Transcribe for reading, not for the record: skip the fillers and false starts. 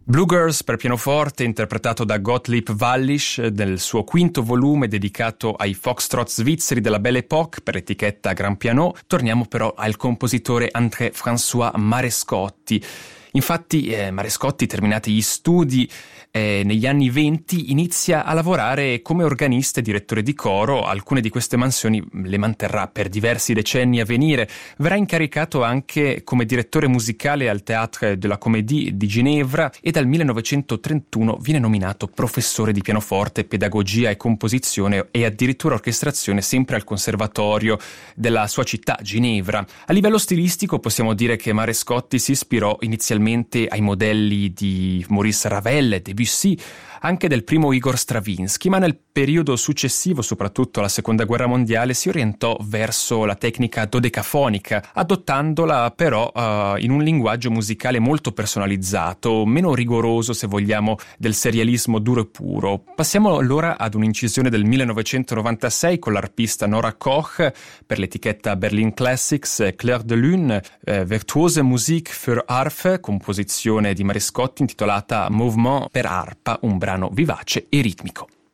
Blue Girls per pianoforte, interpretato da Gottlieb Wallisch nel suo quinto volume dedicato ai foxtrot svizzeri della Belle Époque per l'etichetta Grand Piano. Torniamo però al compositore André-François Marescotti. Infatti Marescotti, terminati gli studi negli anni 20, inizia a lavorare come organista e direttore di coro. Alcune di queste mansioni le manterrà per diversi decenni a venire. Verrà incaricato anche come direttore musicale al Théâtre de la Comédie di Ginevra e dal 1931 viene nominato professore di pianoforte, pedagogia e composizione e addirittura orchestrazione sempre al conservatorio della sua città, Ginevra. A livello stilistico possiamo dire che Marescotti si ispirò inizialmente ai modelli di Maurice Ravel e Debussy, anche del primo Igor Stravinsky, ma nel periodo successivo, soprattutto alla Seconda Guerra Mondiale, si orientò verso la tecnica dodecafonica, adottandola però in un linguaggio musicale molto personalizzato, meno rigoroso, se vogliamo, del serialismo duro e puro. Passiamo allora ad un'incisione del 1996 con l'arpista Nora Koch per l'etichetta Berlin Classics, Clair de Lune, Virtuose Musik für Harfe, composizione di Marescotti intitolata Mouvement per arpa, un brano vivace e ritmico.